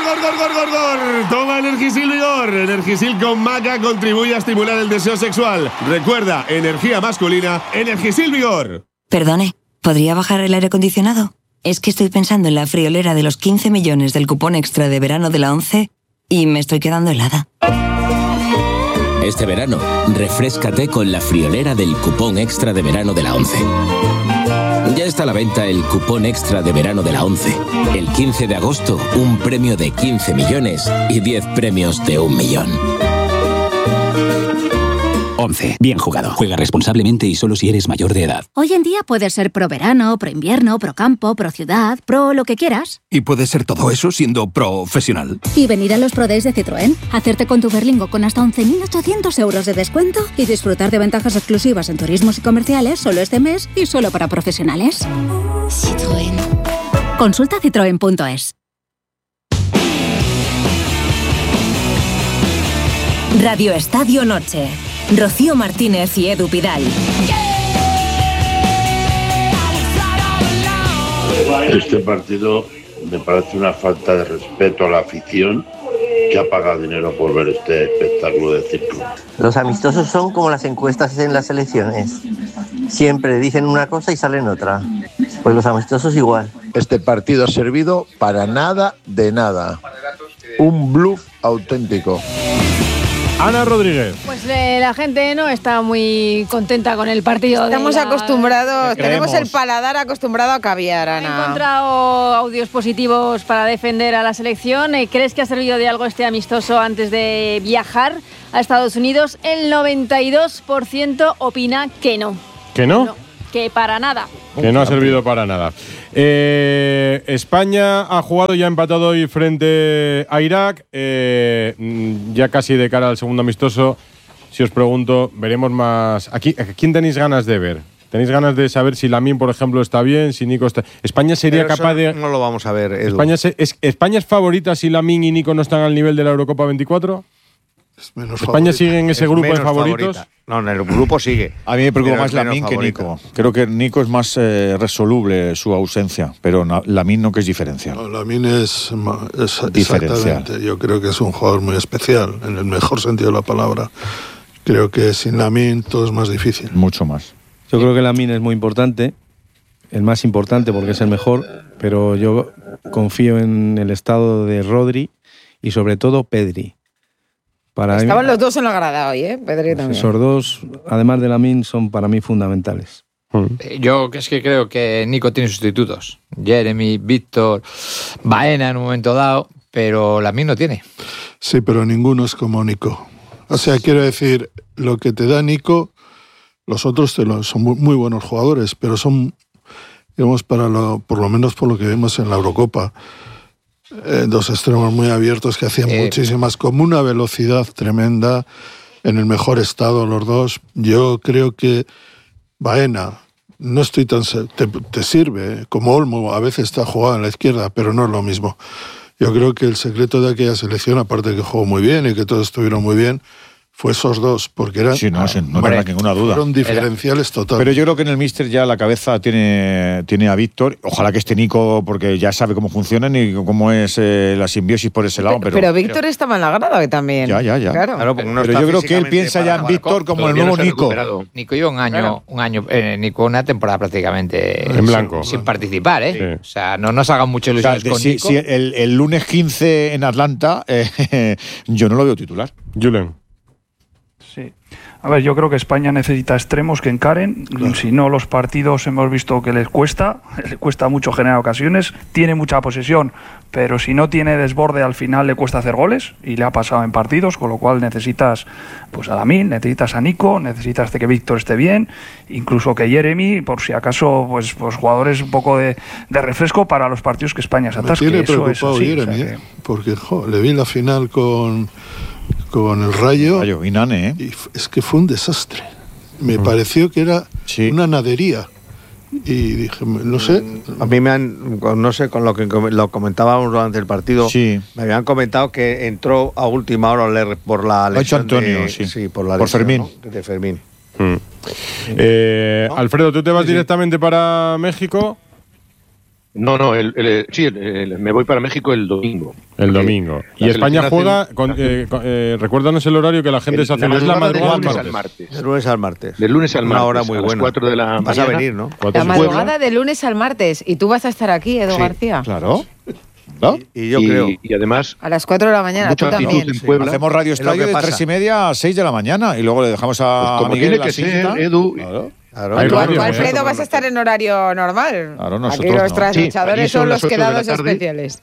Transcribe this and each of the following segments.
gor. Toma Energisil Vigor. Energisil con maca contribuye a estimular el deseo sexual. Recuerda, energía masculina, Energisil Vigor. Perdone, ¿podría bajar el aire acondicionado? Es que estoy pensando en la friolera de los 15 millones del cupón extra de verano de la ONCE y me estoy quedando helada. Este verano, refréscate con la friolera del cupón extra de verano de la ONCE. Ya está a la venta el cupón extra de verano de la ONCE. El 15 de agosto, un premio de 15 millones y 10 premios de 1 millón. ONCE. Bien jugado. Juega responsablemente y solo si eres mayor de edad. Hoy en día puedes ser pro verano, pro invierno, pro campo, pro ciudad, pro lo que quieras. Y puedes ser todo eso siendo profesional. Y venir a los Pro Days de Citroën, hacerte con tu Berlingo con hasta 11.800 euros de descuento y disfrutar de ventajas exclusivas en turismos y comerciales solo este mes y solo para profesionales. Citroën. Consulta citroen.es. Radio Estadio Noche. Rocío Martínez y Edu Pidal. Este partido me parece una falta de respeto a la afición que ha pagado dinero por ver este espectáculo de circo. Los amistosos son como las encuestas en las elecciones. Siempre dicen una cosa y salen otra. Pues los amistosos igual. Este partido ha servido para nada de nada. Un bluff auténtico. Ana Rodríguez. Pues la gente no está muy contenta con el partido. Estamos acostumbrados, tenemos el paladar acostumbrado a caviar, Ana. He encontrado audios positivos para defender a la selección. ¿Crees que ha servido de algo este amistoso antes de viajar a Estados Unidos? El 92% opina que no. ¿Que no? No, que para nada. Que no ha servido para nada. España ha jugado y ha empatado hoy frente a Irak. Ya casi de cara al segundo amistoso, si os pregunto, veremos más. ¿A quién tenéis ganas de ver? ¿Tenéis ganas de saber si Lamine, por ejemplo, está bien, si Nico está? ¿España sería capaz de...? No lo vamos a ver, Edu. ¿España es favorita si Lamine y Nico no están al nivel de la Eurocopa 24? ¿España favorita. Sigue en ese grupo de favoritos? Favorita. No, en el grupo sigue. A mí me preocupa más Lamine que Nico. Creo que Nico es más resoluble su ausencia, pero Lamine no, que es diferencial. No, Lamine es exactamente. Yo creo que es un jugador muy especial, en el mejor sentido de la palabra. Creo que sin Lamine todo es más difícil. Mucho más. Yo creo que Lamine es muy importante, el más importante porque es el mejor, pero yo confío en el estado de Rodri y sobre todo Pedri. Estaban los dos en la grada hoy, Pedri también. Esos dos, además de Lamine, son para mí fundamentales. Yo es que creo que Nico tiene sustitutos. Jeremy, Víctor, Baena en un momento dado, pero Lamine no tiene. Sí, pero ninguno es como Nico. O sea, quiero decir, lo que te da Nico, los otros son muy buenos jugadores, pero son, digamos, por lo menos por lo que vimos en la Eurocopa, dos extremos muy abiertos que hacían muchísimas, como una velocidad tremenda, en el mejor estado los dos. Yo creo que Baena, no estoy tan... Te sirve, como Olmo, a veces está jugado en la izquierda, pero no es lo mismo. Yo creo que el secreto de aquella selección, aparte de que jugó muy bien y que todos estuvieron muy bien, fue esos dos, porque eran... Sí, no tengo ninguna duda. Fueron diferenciales totales. Pero yo creo que en el míster ya la cabeza tiene a Víctor. Ojalá que esté Nico, porque ya sabe cómo funcionan y cómo es la simbiosis por ese lado. Pero Víctor estaba en la grada hoy también. Ya. Claro, pero yo creo que él piensa ya en Víctor como el nuevo Nico. Nico lleva un año, Nico una temporada prácticamente en blanco. Sin participar, ¿eh? Sí. O sea, no nos hagan mucho ilusiones con Nico. Si el lunes 15 en Atlanta, yo no lo veo titular. Julen. Sí. A ver, yo creo que España necesita extremos que encaren. Claro. Si no, los partidos hemos visto que les cuesta mucho generar ocasiones. Tiene mucha posesión, pero si no tiene desborde, al final le cuesta hacer goles, y le ha pasado en partidos, con lo cual necesitas pues a Lamine, necesitas a Nico, necesitas de que Víctor esté bien, incluso que Jeremy, por si acaso, pues jugadores un poco de refresco para los partidos que España se atasque. Me tiene preocupado Jeremy, porque le vi la final con el Rayo y Nane, y es que fue un desastre. Me pareció que era una nadería. Y dije, no sé. A mí no sé, con lo que lo comentábamos durante el partido, me habían comentado que entró a última hora por la lesión Antonio, por Fermín. ¿no? De Fermín. Alfredo, ¿tú te vas directamente para México? No, me voy para México el domingo. El domingo. Y España juega, recuérdanos el horario que la gente se hace. Es la madrugada del lunes al martes. Del lunes al martes. Del lunes al martes. Una hora muy buena. A las 4 de la mañana. Vas a venir, ¿no? La madrugada del lunes al martes. Y tú vas a estar aquí, Edu García. Claro. ¿No? Y yo creo. Y además. A las 4 de la mañana, tú también. Sí. Hacemos Radio Estadio de 3:30 a 6 de la mañana y luego le dejamos a como Miguel tiene que ser, Edu. Claro. Tú, Alfredo, vas a estar en horario normal. Claro, aquí los trasnochadores son los quedados especiales.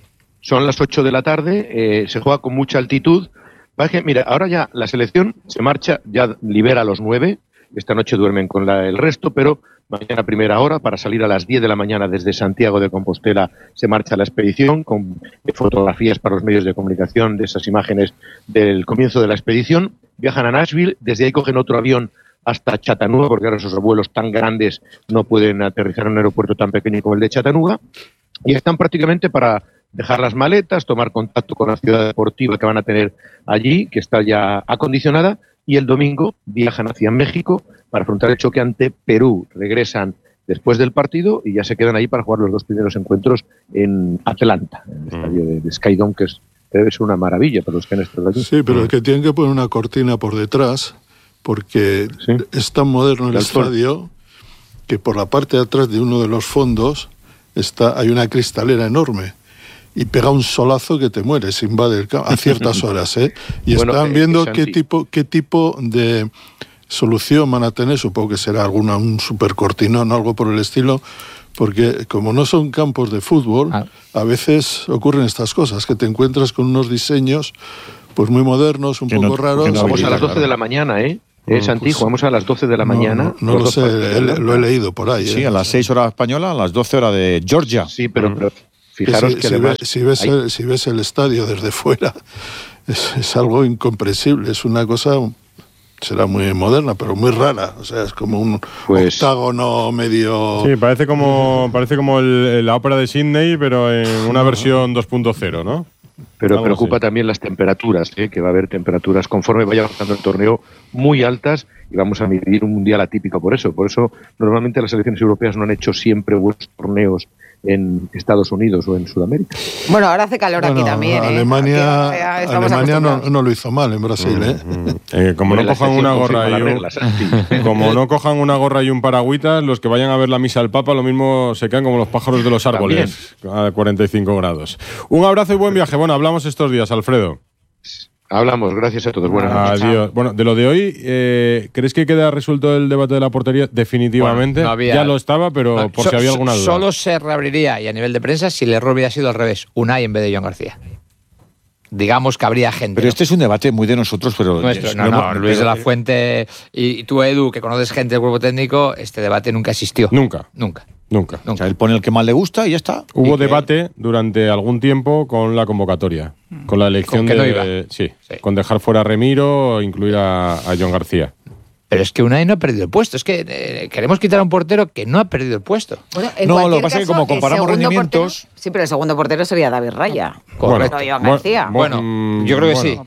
Son las 8 de la tarde, se juega con mucha altitud. Mira, ahora ya la selección se marcha, ya libera a los 9. Esta noche duermen con el resto, pero mañana a primera hora, para salir a las 10 de la mañana desde Santiago de Compostela, se marcha la expedición con fotografías para los medios de comunicación de esas imágenes del comienzo de la expedición. Viajan a Nashville, desde ahí cogen otro avión hasta Chattanooga, porque ahora esos vuelos tan grandes no pueden aterrizar en un aeropuerto tan pequeño como el de Chattanooga, y están prácticamente para dejar las maletas, tomar contacto con la ciudad deportiva que van a tener allí, que está ya acondicionada, y el domingo viajan hacia México para afrontar el choque ante Perú. Regresan después del partido y ya se quedan ahí para jugar los 2 primeros encuentros en Atlanta, en el estadio de Skydome, que debe ser una maravilla para los que han estado allí. Sí, pero que tienen que poner una cortina por detrás, porque es tan moderno el estadio que por la parte de atrás de uno de los fondos hay una cristalera enorme y pega un solazo que te mueres, invade el campo a ciertas horas, ¿eh? Y están viendo qué tipo de solución van a tener. Supongo que será un super cortinón o algo por el estilo, porque como no son campos de fútbol, a veces ocurren estas cosas, que te encuentras con unos diseños pues muy modernos, un poco raros. Vamos a las 12 de la mañana, ¿eh? Santi, jugamos a las 12 de la mañana. No lo sé, lo he leído por ahí. Sí, a las 6 horas española, a las 12 horas de Georgia. Sí, pero fijaros que además... Si ves el estadio desde fuera, es algo incomprensible, es una cosa... Será muy moderna, pero muy rara. O sea, es como un octágono medio... Sí, parece como la ópera de Sydney, pero en una versión 2.0, ¿no? Pero preocupa también las temperaturas, que va a haber temperaturas conforme vaya avanzando el torneo muy altas y vamos a vivir un mundial atípico por eso. Por eso normalmente las selecciones europeas no han hecho siempre buenos torneos en Estados Unidos o en Sudamérica. Bueno, ahora hace calor aquí también. Alemania no lo hizo mal en Brasil. Como no cojan una gorra y un paragüitas, los que vayan a ver la misa del Papa lo mismo se quedan como los pájaros de los árboles a 45 grados. Un abrazo y buen viaje. Bueno, hablamos estos días, Alfredo. Hablamos, gracias a todos. Buenas noches. Adiós. Bueno, de lo de hoy, ¿crees que queda resuelto el debate de la portería? Definitivamente. Bueno, ya lo estaba, pero por si había alguna duda. Solo se reabriría, y a nivel de prensa, si el error hubiera sido al revés, Unai en vez de Joan García. Digamos que habría gente. Pero este es un debate muy de nosotros, pero... Luis de la Fuente y tú, Edu, que conoces gente del cuerpo técnico, este debate nunca existió. Nunca. O sea, él pone el que más le gusta y ya está. Hubo debate durante algún tiempo con la convocatoria, con la elección con dejar fuera a Remiro o incluir a Joan García. Pero es que Unai no ha perdido el puesto. Es que queremos quitar a un portero que no ha perdido el puesto. Bueno, lo que pasa es que como comparamos rendimientos... Sí, pero el segundo portero sería David Raya. Correcto. Joan García. Bueno, yo creo que sí.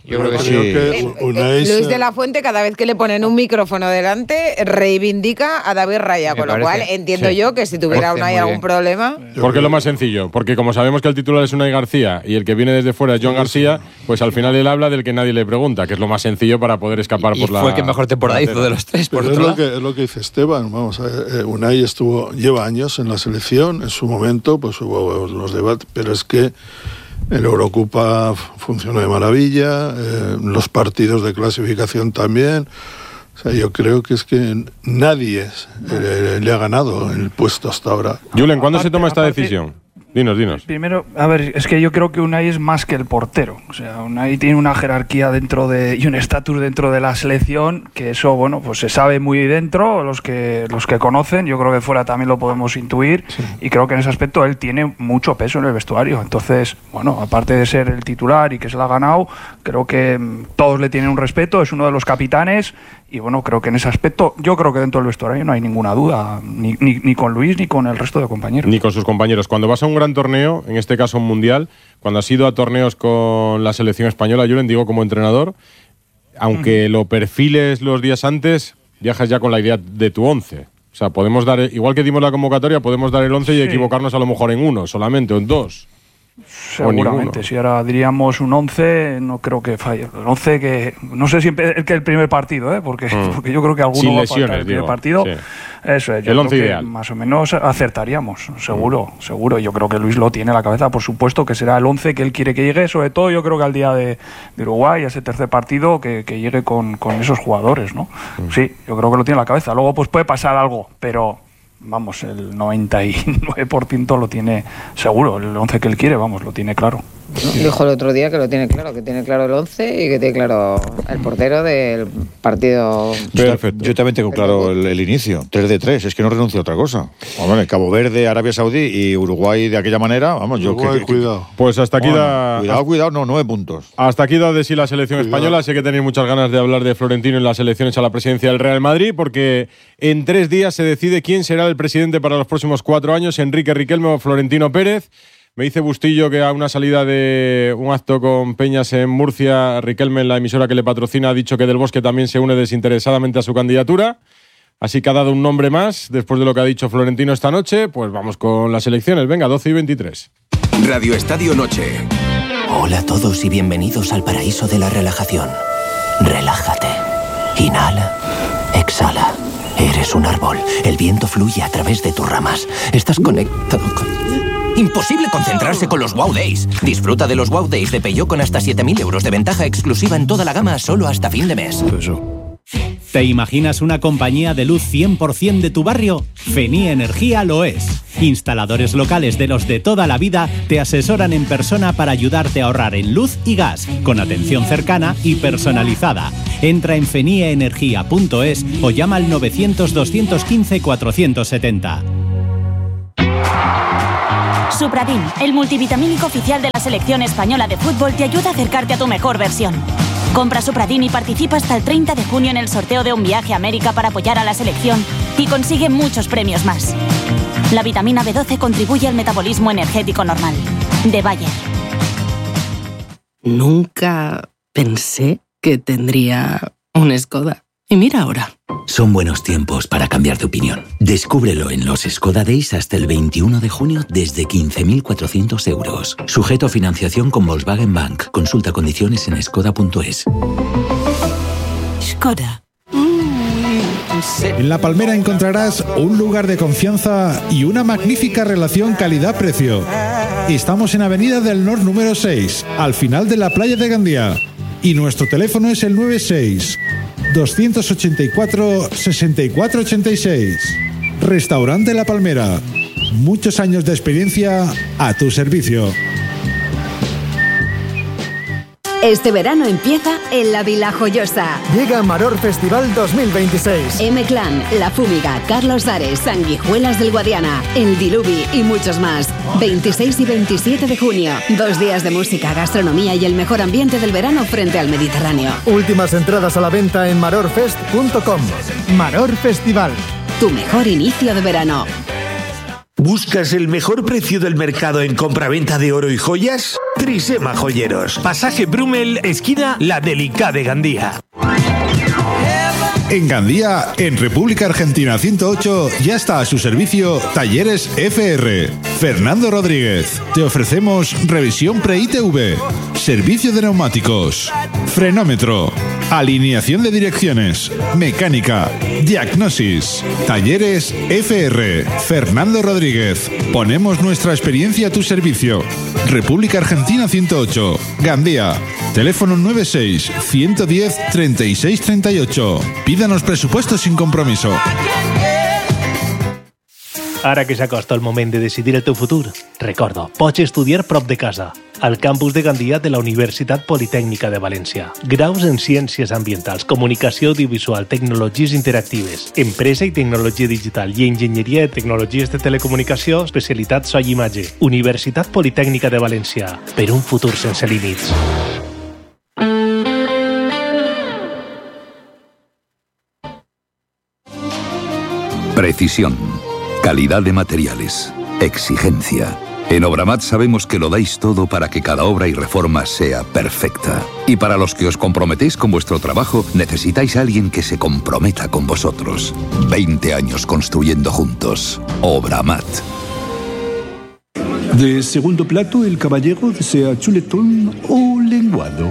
Luis de la Fuente, cada vez que le ponen un micrófono delante, reivindica a David Raya. Con lo cual, entiendo yo que si tuviera Unai algún problema... Porque es lo más sencillo. Porque como sabemos que el titular es Unai García y el que viene desde fuera es Joan García, pues al final él habla del que nadie le pregunta, que es lo más sencillo para poder escapar por la... fue el que mejor temporada hizo de los tres. Pero es lo que dice Esteban. Vamos a ver, Unai lleva años en la selección. En su momento pues hubo los debates, pero es que el Eurocopa funcionó de maravilla, los partidos de clasificación también. O sea, yo creo que es que nadie le ha ganado el puesto hasta ahora. Julen, ¿cuándo se toma esta decisión? Dinos. Primero, a ver, es que yo creo que Unai es más que el portero. O sea, Unai tiene una jerarquía y un estatus dentro de la selección, que eso, bueno, pues se sabe muy dentro, los que conocen. Yo creo que fuera también lo podemos intuir. Sí. Y creo que en ese aspecto él tiene mucho peso en el vestuario. Entonces, bueno, aparte de ser el titular y que se lo ha ganado, creo que todos le tienen un respeto, es uno de los capitanes. Y bueno, creo que en ese aspecto, yo creo que dentro del vestuario no hay ninguna duda, ni con Luis ni con el resto de compañeros. Ni con sus compañeros. Cuando vas a un gran torneo, en este caso un mundial, cuando has ido a torneos con la selección española, yo les digo como entrenador, aunque lo perfiles los días antes, viajas ya con la idea de tu 11. O sea, podemos dar, igual que dimos la convocatoria, podemos dar el 11 y equivocarnos a lo mejor en uno solamente, o en dos. Seguramente, si ahora diríamos un 11, no creo que falle. El 11 que, no sé si es que el primer partido, porque yo creo que alguno sin va lesiones, a faltar el primer partido. Sí. Eso es, yo el 11 creo que ideal. más o menos acertaríamos, seguro. Yo creo que Luis lo tiene en la cabeza, por supuesto, que será el 11 que él quiere que llegue, sobre todo yo creo que al día de Uruguay, ese tercer partido, que llegue con esos jugadores, ¿no? Sí, yo creo que lo tiene en la cabeza. Luego pues puede pasar algo, pero... Vamos, el 99% lo tiene seguro, el 11 que él quiere, vamos, lo tiene claro. Dijo el otro día que lo tiene claro, que tiene claro el 11 y que tiene claro el portero del partido. Perfecto. Yo también tengo claro el inicio, 3-3, es que no renuncio a otra cosa. Bueno, Cabo Verde, Arabia Saudí y Uruguay de aquella manera, vamos, Uruguay, cuidado. Pues hasta aquí da... Cuidado, no, 9 puntos. Hasta aquí da de sí la selección española. Sé que tenéis muchas ganas de hablar de Florentino en las elecciones a la presidencia del Real Madrid, porque en 3 días se decide quién será el presidente para los próximos 4 años, Enrique Riquelme o Florentino Pérez. Me dice Bustillo que a una salida de un acto con Peñas en Murcia, Riquelme, en la emisora que le patrocina, ha dicho que Del Bosque también se une desinteresadamente a su candidatura. Así que ha dado un nombre más después de lo que ha dicho Florentino esta noche. Pues vamos con las elecciones. Venga, 12:23. Radio Estadio Noche. Hola a todos y bienvenidos al paraíso de la relajación. Relájate. Inhala. Exhala. Eres un árbol. El viento fluye a través de tus ramas. Estás conectado con... Imposible concentrarse con los Wow Days. Disfruta de los Wow Days de Peugeot con hasta 7.000 euros de ventaja exclusiva en toda la gama solo hasta fin de mes. ¿Te imaginas una compañía de luz 100% de tu barrio? Feni Energía lo es. Instaladores locales de los de toda la vida te asesoran en persona para ayudarte a ahorrar en luz y gas, con atención cercana y personalizada. Entra en fenieenergia.es o llama al 900-215-470. Supradin, el multivitamínico oficial de la selección española de fútbol, te ayuda a acercarte a tu mejor versión. Compra Supradin y participa hasta el 30 de junio en el sorteo de un viaje a América para apoyar a la selección y consigue muchos premios más. La vitamina B12 contribuye al metabolismo energético normal. De Bayer. Nunca pensé que tendría un Skoda. Y mira ahora. Son buenos tiempos para cambiar de opinión. Descúbrelo en los Skoda Days hasta el 21 de junio desde 15.400 euros. Sujeto a financiación con Volkswagen Bank. Consulta condiciones en skoda.es. Skoda. En La Palmera encontrarás un lugar de confianza y una magnífica relación calidad-precio. Estamos en Avenida del Nor número 6, al final de la playa de Gandía. Y nuestro teléfono es el 96-284-6486. Restaurante La Palmera. Muchos años de experiencia a tu servicio. Este verano empieza en la Vila Joyosa. Llega Maror Festival 2026. M-Clan, La Fúmiga, Carlos Dares, Sanguijuelas del Guadiana, El Diluvi y muchos más. 26 y 27 de junio. 2 días de música, gastronomía y el mejor ambiente del verano frente al Mediterráneo. Últimas entradas a la venta en marorfest.com. Maror Festival. Tu mejor inicio de verano. ¿Buscas el mejor precio del mercado en compraventa de oro y joyas? Trisema Joyeros. Pasaje Brumel, esquina La Delicada de Gandía. En Gandía, en República Argentina 108, ya está a su servicio Talleres FR. Fernando Rodríguez. Te ofrecemos revisión pre-ITV, servicio de neumáticos, frenómetro, alineación de direcciones, mecánica, diagnosis. Talleres FR. Fernando Rodríguez. Ponemos nuestra experiencia a tu servicio. República Argentina 108, Gandía. Teléfono 96 110 36 38. Pídanos presupuestos sin compromiso. Ara que s'acosta el moment de decidir el teu futur, recorda, pots estudiar prop de casa, al campus de Gandia de la Universitat Politècnica de València. Graus en Ciències Ambientals, Comunicació Audiovisual, Tecnologies Interactives, Empresa i Tecnologia Digital i Enginyeria de Tecnologies de Telecomunicació, especialitat so i imatge. Universitat Politècnica de València, per un futur sense límits. Precisión, calidad de materiales, exigencia, En Obramat sabemos que lo dais todo para que cada obra y reforma sea perfecta. Y para los que os comprometéis con vuestro trabajo, necesitáis a alguien que se comprometa con vosotros. 20 años construyendo juntos. Obramat. De segundo plato, el caballero desea chuletón o lenguado.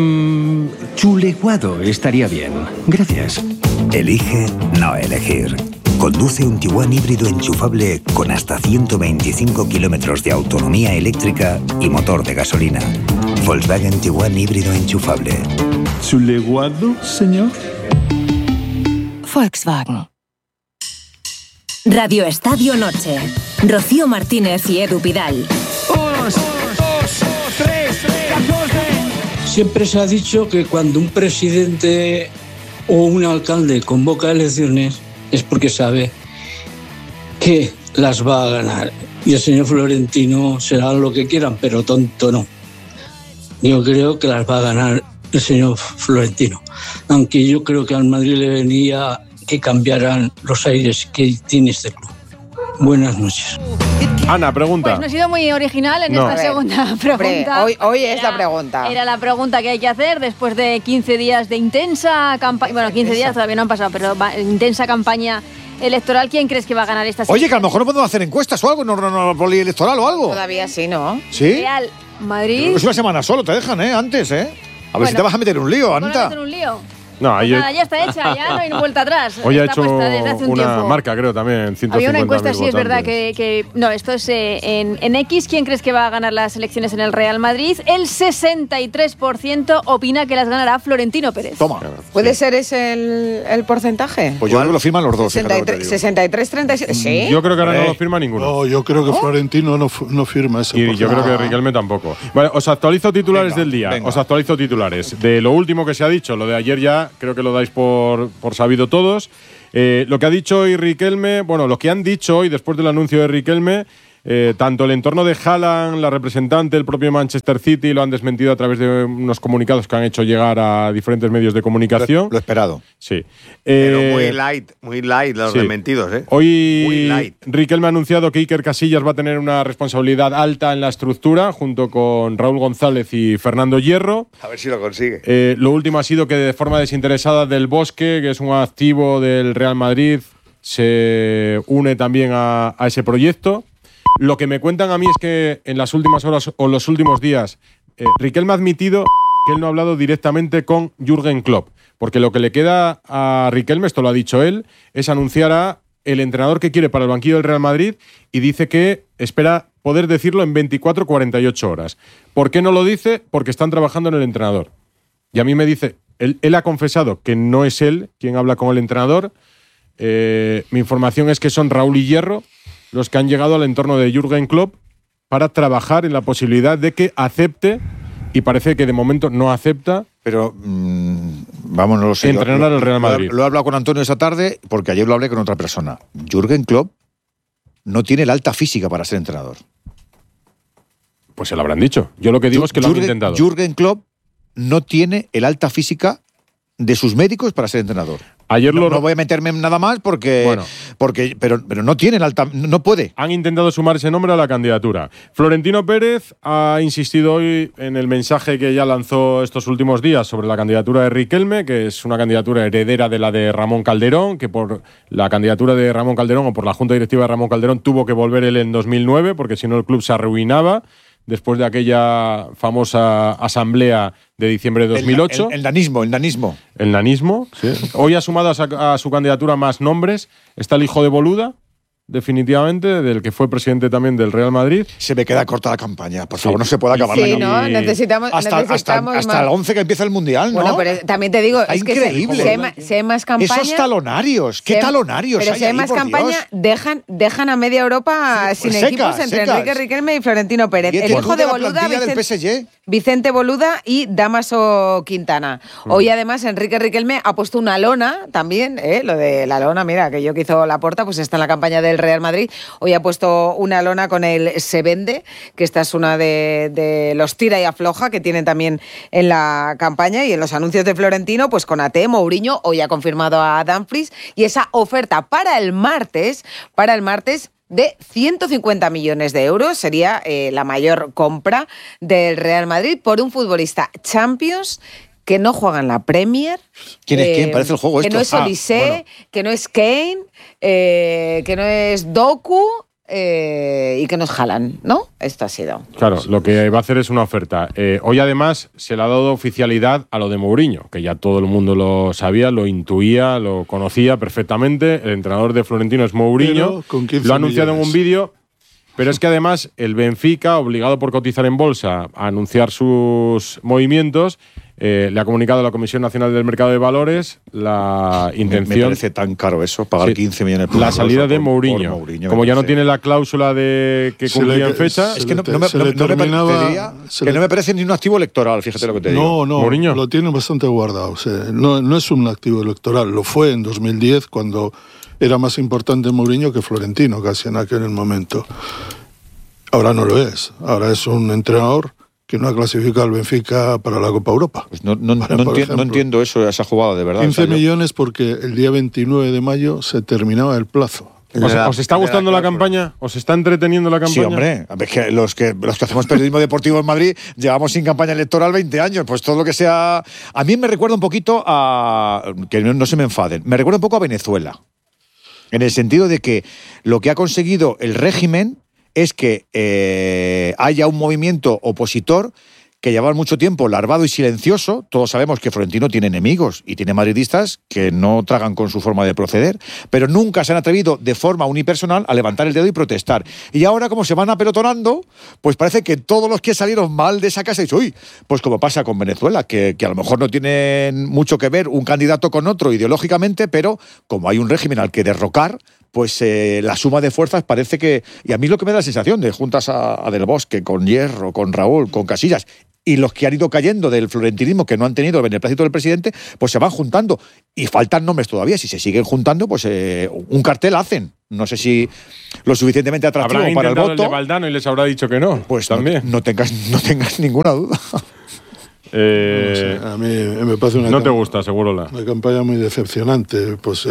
Chuleguado estaría bien. Gracias. Elige no elegir. Conduce un Tiguan híbrido enchufable con hasta 125 kilómetros de autonomía eléctrica y motor de gasolina. Volkswagen Tiguan híbrido enchufable. ¿Chuleguado, señor? Volkswagen. Radio Estadio Noche. Rocío Martínez y Edu Pidal. 1, 2, 3, 14. Siempre se ha dicho que cuando un presidente o un alcalde convoca elecciones es porque sabe que las va a ganar. Y el señor Florentino será lo que quieran, pero tonto no. Yo creo que las va a ganar el señor Florentino. Aunque yo creo que al Madrid le venía que cambiaran los aires que tiene este club. Buenas noches. Ana, pregunta. Pues no he sido muy original en esta segunda pregunta. Hoy es la pregunta. Era la pregunta que hay que hacer después de 15 días de intensa campaña. Bueno, 15 días todavía no han pasado, pero intensa campaña electoral. ¿Quién crees que va a ganar esta Oye, que a lo mejor no podemos hacer encuestas o algo, no polielectoral o algo. Todavía sí, ¿no? ¿Sí? Real Madrid. Es una semana solo, te dejan, antes, A ver si te vas a meter en un lío, Anta. ¿Vas a meter un lío? No, pues nada, ya está hecha, ya no hay vuelta atrás. Hoy ha está hecho desde hace un una tiempo. marca, creo, también. Había una encuesta, sí, es verdad, votantes. que no, esto es en X. ¿Quién crees que va a ganar las elecciones en el Real Madrid? El 63% opina que las ganará Florentino Pérez. Toma. ¿Puede ser ese el porcentaje? Pues yo creo que lo firman los dos. 63, 37. ¿Sí? Yo creo que ahora no lo firma ninguno. No, yo creo que Florentino no firma ese Y yo creo que Riquelme tampoco. Vale, os actualizo titulares del día. Venga. Os actualizo titulares. De lo último que se ha dicho, lo de ayer ya creo que lo dais por sabido todos. Lo que ha dicho hoy Riquelme, bueno, lo que han dicho hoy después del anuncio de Riquelme, tanto el entorno de Haaland, la representante, el propio Manchester City, lo han desmentido a través de unos comunicados que han hecho llegar a diferentes medios de comunicación. Lo esperado. Sí. Pero muy light los desmentidos, Hoy Riquelme ha anunciado que Iker Casillas va a tener una responsabilidad alta en la estructura, junto con Raúl González y Fernando Hierro. A ver si lo consigue. Lo último ha sido que de forma desinteresada Del Bosque, que es un activo del Real Madrid, se une también a ese proyecto. Lo que me cuentan a mí es que en las últimas horas o los últimos días, Riquelme ha admitido que él no ha hablado directamente con Jürgen Klopp, porque lo que le queda a Riquelme, esto lo ha dicho él, es anunciar a el entrenador que quiere para el banquillo del Real Madrid y dice que espera poder decirlo en 24-48 horas. ¿Por qué no lo dice? Porque están trabajando en el entrenador. Y a mí me dice, él ha confesado que no es él quien habla con el entrenador. Mi información es que son Raúl y Hierro los que han llegado al entorno de Jürgen Klopp para trabajar en la posibilidad de que acepte, y parece que de momento no acepta, pero vamos, no lo sé. Entrenar al Real Madrid. Lo he hablado con Antonio esta tarde porque ayer lo hablé con otra persona. Jürgen Klopp no tiene la alta física para ser entrenador. Pues se lo habrán dicho. Yo lo que digo es que lo han intentado. Jürgen Klopp no tiene el alta física de sus médicos para ser entrenador. Ayer no voy a meterme en nada más pero no tiene el alta, no puede. Han intentado sumar ese nombre a la candidatura. Florentino Pérez ha insistido hoy en el mensaje que ya lanzó estos últimos días sobre la candidatura de Riquelme, que es una candidatura heredera de la de Ramón Calderón, que por la candidatura de Ramón Calderón o por la Junta Directiva de Ramón Calderón tuvo que volver él en 2009, porque si no el club se arruinaba después de aquella famosa asamblea de diciembre de 2008. El nanismo. El nanismo, sí. Hoy ha sumado a su candidatura más nombres. Está el hijo de Boluda, definitivamente, del que fue presidente también del Real Madrid. Se me queda corta la campaña, por favor, no se puede acabar la campaña. Sí, ¿no? Necesitamos hasta el 11 que empieza el Mundial, ¿no? Bueno, pero también te digo, es increíble. Si hay más campaña… Esos talonarios, ¿qué talonarios pero hay si hay más ahí, campaña, dejan a media Europa sin equipos entre Enrique Riquelme y Florentino Pérez. El hijo de Boluda, Vicente Boluda y Dámaso Quintana. Hoy, además, Enrique Riquelme ha puesto una lona también, lo de la lona, mira, aquello que hizo Laporta, pues está en la campaña del Real Madrid. Hoy ha puesto una lona con el Se Vende, que esta es una de los tira y afloja que tienen también en la campaña, y en los anuncios de Florentino, pues con Ate, Mourinho, hoy ha confirmado a Dumfries, y esa oferta para el martes de 150 millones de euros. Sería la mayor compra del Real Madrid por un futbolista Champions que no juega en la Premier. ¿Quién es quién? Parece el juego que esto. No es Olise, que no es Kane, que no es Doku y que no es Haaland, ¿no? Esto ha sido. Claro, lo que va a hacer es una oferta. Hoy además se le ha dado oficialidad a lo de Mourinho, que ya todo el mundo lo sabía, lo intuía, lo conocía perfectamente. El entrenador de Florentino es Mourinho. Lo ha anunciado en un vídeo. Pero es que además el Benfica, obligado por cotizar en bolsa a anunciar sus movimientos, le ha comunicado a la Comisión Nacional del Mercado de Valores la intención… Me parece tan caro eso, pagar 15 millones por la salida de Mourinho. Como ya no tiene la cláusula de que cumplía en fecha… Es que no me parece ni un activo electoral, fíjate lo que te digo. No, Mourinho lo tiene bastante guardado. O sea, no es un activo electoral. Lo fue en 2010 cuando era más importante Mourinho que Florentino casi en aquel momento. Ahora no lo es. Ahora es un entrenador que no ha clasificado al Benfica para la Copa Europa. Pues no entiendo esa jugada, de verdad. 15 millones porque el día 29 de mayo se terminaba el plazo. ¿Os está gustando la campaña? ¿Os está entreteniendo la campaña? Sí, hombre. Es que los que hacemos periodismo deportivo en Madrid llevamos sin campaña electoral 20 años. Pues todo lo que sea… A mí me recuerda un poquito a… Que no se me enfaden. Me recuerda un poco a Venezuela. En el sentido de que lo que ha conseguido el régimen es que haya un movimiento opositor que lleva mucho tiempo larvado y silencioso. Todos sabemos que Florentino tiene enemigos y tiene madridistas que no tragan con su forma de proceder, pero nunca se han atrevido de forma unipersonal a levantar el dedo y protestar. Y ahora, como se van apelotonando, pues parece que todos los que salieron mal de esa casa dicen, uy, pues como pasa con Venezuela, que a lo mejor no tienen mucho que ver un candidato con otro ideológicamente, pero como hay un régimen al que derrocar, pues la suma de fuerzas parece que… Y a mí es lo que me da la sensación de juntas a Del Bosque, con Hierro, con Raúl, con Casillas, y los que han ido cayendo del florentinismo, que no han tenido el beneplácito del presidente, pues se van juntando. Y faltan nombres todavía. Si se siguen juntando, pues un cartel hacen. No sé si lo suficientemente atractivo para el voto. El de Valdano y les habrá dicho que no. Pues también. No tengas ninguna duda. No sé, a mí me parece una… No te gusta, seguro una campaña muy decepcionante. Pues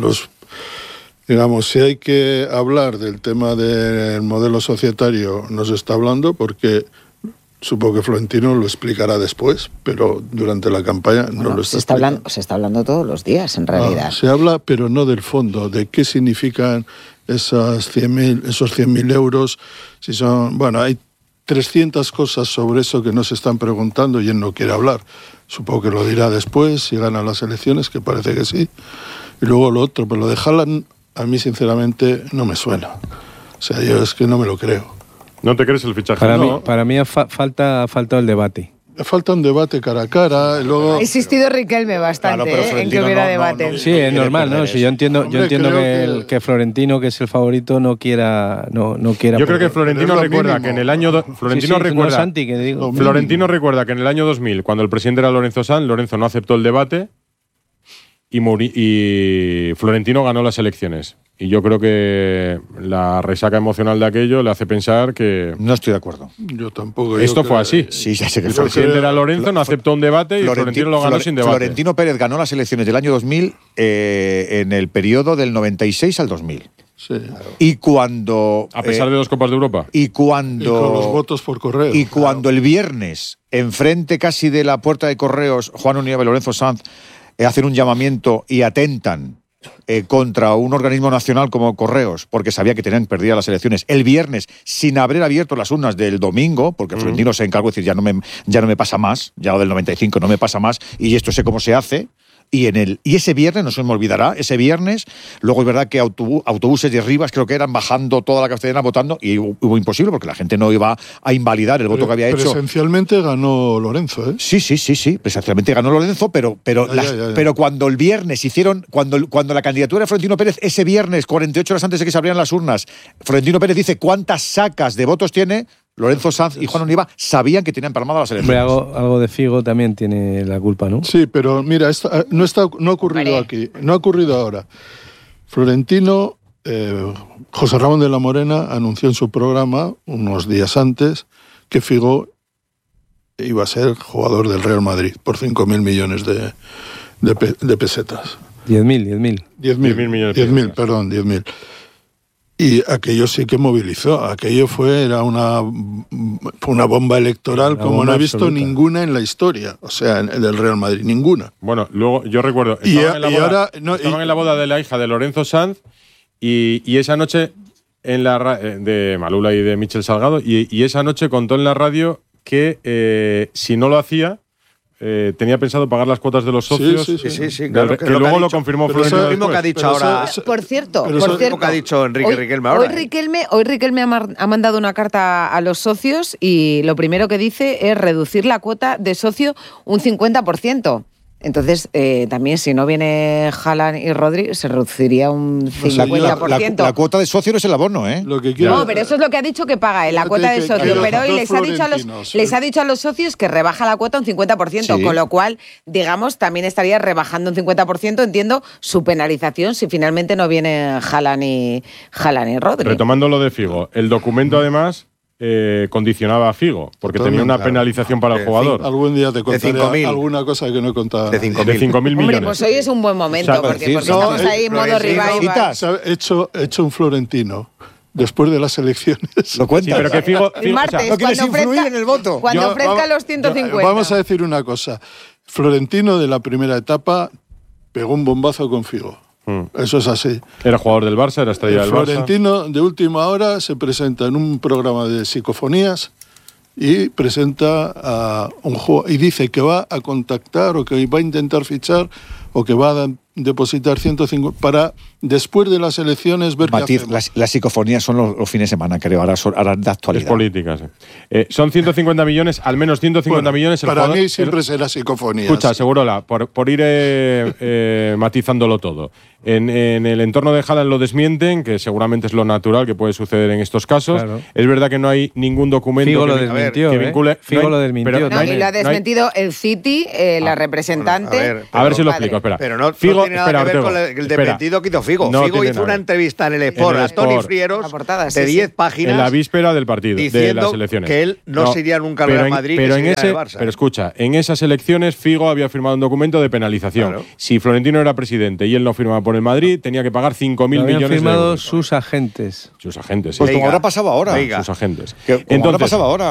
digamos, si hay que hablar del tema del modelo societario, no se está hablando porque… Supongo que Florentino lo explicará después, pero durante la campaña no lo está explicando. Se está hablando todos los días, en realidad. Se habla, pero no del fondo, de qué significan esos 100.000 euros. Si son, bueno, hay 300 cosas sobre eso que no se están preguntando y él no quiere hablar. Supongo que lo dirá después, si gana las elecciones, que parece que sí. Y luego lo otro, pero lo de Haaland, a mí sinceramente no me suena. O sea, yo es que no me lo creo. ¿No te crees el fichaje? Para mí falta el debate. Falta un debate cara a cara. Luego… Ha insistido Riquelme bastante en que hubiera debate. Sí, es normal, ¿no? Si yo entiendo que Florentino, que es el favorito, no quiera. Yo creo que Florentino recuerda que en el año… Florentino recuerda que en el año 2000, cuando el presidente era Lorenzo Sanz, Lorenzo no aceptó el debate y Florentino ganó las elecciones. Y yo creo que la resaca emocional de aquello le hace pensar que… No estoy de acuerdo. Yo tampoco. Esto fue así. Sí, ya sé que el presidente era Lorenzo, no aceptó un debate y Florentino lo ganó sin debate. Florentino Pérez ganó las elecciones del año 2000 en el periodo del 96 al 2000. Sí. Y cuando… A pesar de 2 Copas de Europa. Y con los votos por correo. Y cuando el viernes, enfrente casi de la puerta de correos, Juan Unieva y Lorenzo Sanz hacen un llamamiento y atentan contra un organismo nacional como Correos, porque sabía que tenían perdidas las elecciones el viernes, sin haber abierto las urnas del domingo, porque Florentino se encargó de decir, ya no me pasa más, ya lo del 95 no me pasa más, y esto sé cómo se hace. Y ese viernes, no se me olvidará, ese viernes, luego es verdad que autobuses de Rivas creo que eran bajando toda la Castellana votando y hubo imposible porque la gente no iba a invalidar el voto que había hecho. Presencialmente ganó Lorenzo, ¿eh? Sí, presencialmente ganó Lorenzo, pero cuando el viernes cuando la candidatura de Florentino Pérez, ese viernes, 48 horas antes de que se abrieran las urnas, Florentino Pérez dice cuántas sacas de votos tiene, Lorenzo Sanz y Juan Univa sabían que tenían palmadas las elecciones. Algo de Figo también tiene la culpa, ¿no? Sí, pero mira, no ha ocurrido aquí, no ha ocurrido ahora. Florentino, José Ramón de la Morena anunció en su programa, unos días antes, que Figo iba a ser jugador del Real Madrid por 5.000 millones de pesetas. 10.000 millones. 10.000, perdón, 10.000. Y aquello sí que movilizó. Aquello era una bomba electoral como no he visto ninguna en la historia. O sea, del Real Madrid, ninguna. Bueno, luego yo recuerdo, estaban en la boda de la hija de Lorenzo Sanz y esa noche de Malula y de Michel Salgado, y esa noche contó en la radio que si no lo hacía, tenía pensado pagar las cuotas de los socios. Sí, claro, que luego lo confirmó Florentino. Eso es lo mismo que ha dicho ahora. Por cierto, que ha dicho Enrique Riquelme ahora. Hoy Riquelme ha mandado una carta a los socios y lo primero que dice es reducir la cuota de socio un 50%. Entonces, también si no viene Haaland y Rodri, se reduciría un 50%. La cuota de socio no es el abono, ¿eh? No, pero eso es lo que ha dicho que paga, la cuota de socio. Pero hoy les ha dicho a los socios que rebaja la cuota un 50%, con lo cual, digamos, también estaría rebajando un 50%, entiendo, su penalización si finalmente no viene Haaland y Rodri. Retomando lo de Figo, el documento además condicionaba a Figo, porque tenía una penalización para el jugador. Algún día te contaré alguna cosa que no he contado. De 5.000 millones. Hombre, pues hoy es un buen momento, porque estamos ahí en modo revival. He hecho un Florentino después de las elecciones. Lo cuenta. Sí, pero que Figo, el martes, no quieres influir en el voto. Cuando ofrezca los 150. Vamos a decir una cosa. Florentino de la primera etapa pegó un bombazo con Figo. Eso es así. Era jugador del Barça, era estrella del Barça. Florentino, de última hora, se presenta en un programa de psicofonías y presenta a un jugador y dice que va a contactar o que va a intentar fichar o que va a depositar 150 para después de las elecciones ver Matiz, qué hacemos. las psicofonías son los fines de semana, creo, ahora de actualidad. Es política, sí. Son 150 millones, al menos 150 millones. Para mí siempre será psicofonías. Escucha, Segurola, por ir matizándolo todo. En el entorno de Haaland lo desmienten, que seguramente es lo natural que puede suceder en estos casos. Claro. Es verdad que no hay ningún documento Figo lo desmintió, que vincule. Figo lo desmintió. Y lo ha desmentido el City, la representante. A ver si lo explico, espera. Pero no tiene nada que ver con el desmentido que hizo Figo. Figo hizo una entrevista en el Sport a Toni Frieros de 10 páginas. En la víspera del partido, de las elecciones. Que él no se iría nunca al Real Madrid, pero que se iría al Barça. Pero escucha, en esas elecciones Figo había firmado un documento de penalización. Claro. Si Florentino era presidente y él no firmaba por el Madrid, tenía que pagar 5.000 millones de euros. Firmado sus agentes. Sus agentes, sí. Pues como habrá pasado ahora. Sus agentes. Como habrá pasado ahora.